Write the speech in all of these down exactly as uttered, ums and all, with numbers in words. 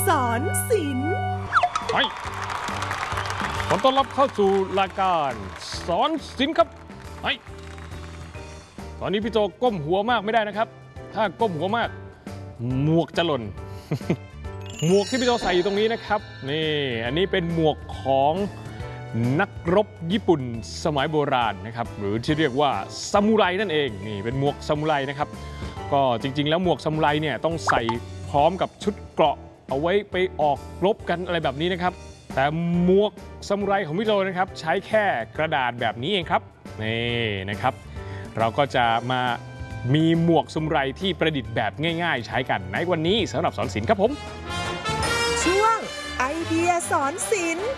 สอนศิลป์ไปขอต้อนรับเข้าสู่รายการสอนศิลป์ครับไปตอนนี้พี่โจก้มหัวมากไม่ได้นะครับถ้าก้มหัวมากหมวกจะหล่น หมวกที่พี่โจใส่อยู่ตรงนี้นะครับนี่อันนี้เป็นหมวกของนักรบญี่ปุ่นสมัยโบราณนะครับหรือที่เรียกว่าซามูไรนั่นเองนี่เป็นหมวกซามูไรนะครับก็จริงๆแล้วหมวกซามูไรเนี่ยต้องใส่พร้อมกับชุดเกราะเอาไว้ไปออกรบกันอะไรแบบนี้นะครับแต่หมวกซามูไรของพี่โจนะครับใช้แค่กระดาษแบบนี้เองครับนี่นะครับเราก็จะมามีหมวกซามูไรที่ประดิษฐ์แบบง่ายๆใช้กันในวันนี้สำหรับสอนศิลป์ครับผมช่วงไอเดียสอนศิลป์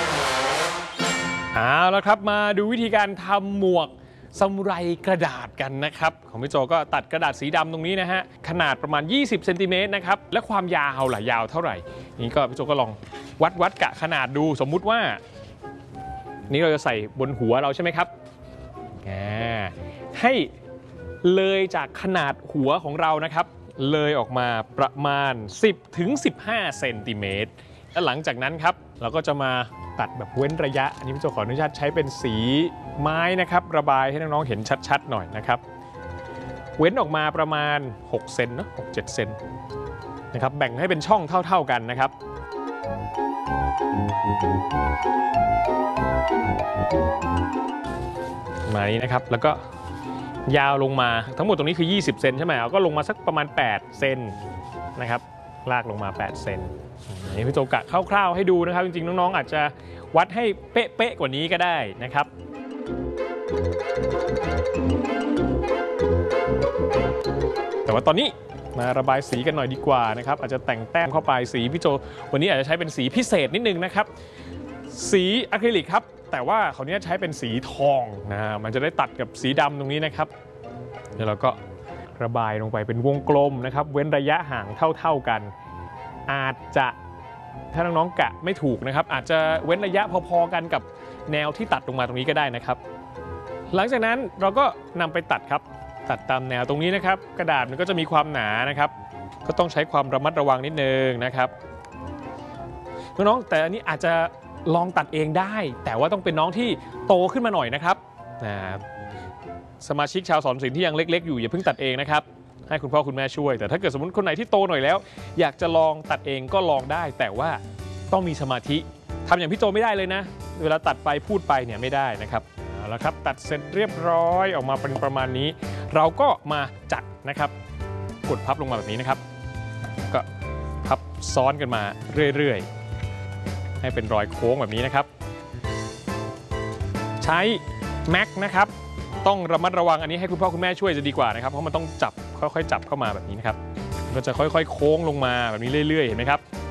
เอาละครับมาดูวิธีการทำหมวกซามูไรกระดาษกันนะครับของพี่โจก็ตัดกระดาษสีดำตรงนี้นะฮะขนาดประมาณยี่สิบเซนติเมตรนะครับและความยาวหล่ะยาวเท่าไหร่นี่ก็พี่โจก็ลองวัดวัดกะขนาดดูสมมุติว่านี่เราจะใส่บนหัวเราใช่ไหมครับให้เลยจากขนาดหัวของเรานะครับเลยออกมาประมาณ สิบถึงสิบห้า เซนติเมตรและหลังจากนั้นครับเราก็จะมาตัดแบบเว้นระยะอันนี้พี่โจขออนุญาตใช้เป็นสีไม้นะครับระบายให้น้องๆเห็นชัดๆหน่อยนะครับเว้นออกมาประมาณหกเซนนะหก เจ็ดเซนนะครับแบ่งให้เป็นช่องเท่าๆกันนะครับมานี้นะครับแล้วก็ยาวลงมาทั้งหมดตรงนี้คือยี่สิบเซนใช่ไหมเอาก็ลงมาสักประมาณแปดเซนนะครับลากลงมาแปดเซนนี่พี่โจกะคร่าวๆให้ดูนะครับจริงๆน้องๆอาจจะวัดให้เป๊ะๆกว่านี้ก็ได้นะครับแต่ว่าตอนนี้มาระบายสีกันหน่อยดีกว่านะครับอาจจะแต่งแต้มเข้าไปสีพี่โจวันนี้อาจจะใช้เป็นสีพิเศษนิดนึงนะครับสีอะคริลิกครับแต่ว่าเขาเนี้ยใช้เป็นสีทองนะมันจะได้ตัดกับสีดำตรงนี้นะครับเดี๋ยวเราก็ระบายลงไปเป็นวงกลมนะครับเว้นระยะห่างเท่าๆกันอาจจะถ้าน้องๆกะไม่ถูกนะครับอาจจะเว้นระยะพอๆกันกับแนวที่ตัดลงมาตรงนี้ก็ได้นะครับหลังจากนั้นเราก็นำไปตัดครับตัดตามแนวตรงนี้นะครับกระดาษมันก็จะมีความหนานะครับก็ต้องใช้ความระมัดระวังนิดนึงนะครับน้องๆแต่อันนี้อาจจะลองตัดเองได้แต่ว่าต้องเป็นน้องที่โตขึ้นมาหน่อยนะครับสมาชิกชาวสอนศิลป์ที่ยังเล็กๆอยู่อย่าเพิ่งตัดเองนะครับให้คุณพ่อคุณแม่ช่วยแต่ถ้าเกิดสมมติคนไหนที่โตหน่อยแล้วอยากจะลองตัดเองก็ลองได้แต่ว่าต้องมีสมาธิทำอย่างพี่โจไม่ได้เลยนะเวลาตัดไปพูดไปเนี่ยไม่ได้นะครับเอาละครับตัดเสร็จเรียบร้อยออกมาเป็นประมาณนี้เราก็มาจัดนะครับกดพับลงมาแบบนี้นะครับก็พับซ้อนกันมาเรื่อยๆให้เป็นรอยโค้งแบบนี้นะครับใช้แม็กนะครับต้องระมัดระวังอันนี้ให้คุณพ่อคุณแม่ช่วยจะดีกว่านะครับเพราะมันต้องจับค่อยๆจับเข้ามาแบบนี้นะครับก็จะค่อยๆโค้งลงมาแบบนี้เรื่อยๆเห็นไหมครับ